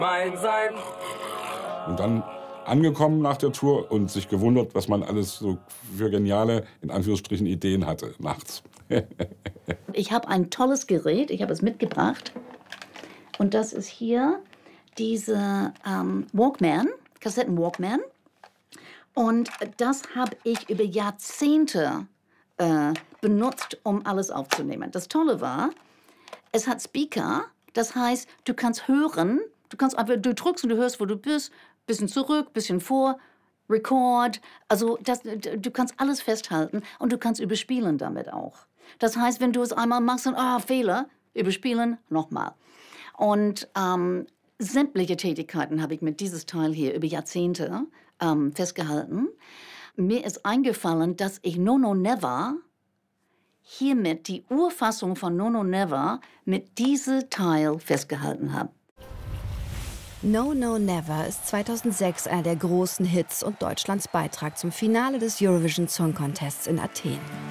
mein sein. Und dann angekommen nach der Tour und sich gewundert, was man alles so für geniale, in Anführungsstrichen, Ideen hatte nachts. Ich habe ein tolles Gerät, ich habe es mitgebracht. Und das ist hier diese Walkman, Kassetten-Walkman. Und das habe ich über Jahrzehnte benutzt, um alles aufzunehmen. Das Tolle war, es hat Speaker, das heißt, du kannst hören, du drückst und du hörst, wo du bist, bisschen zurück, bisschen vor, Record. Also du kannst alles festhalten und du kannst überspielen damit auch. Das heißt, wenn du es einmal machst, dann, Fehler, überspielen, nochmal. Und sämtliche Tätigkeiten habe ich mit dieses Teil hier über Jahrzehnte festgehalten. Mir ist eingefallen, dass ich No No Never hiermit die Urfassung von No No Never mit diesem Teil festgehalten habe. No No Never ist 2006 einer der großen Hits und Deutschlands Beitrag zum Finale des Eurovision Song Contests in Athen.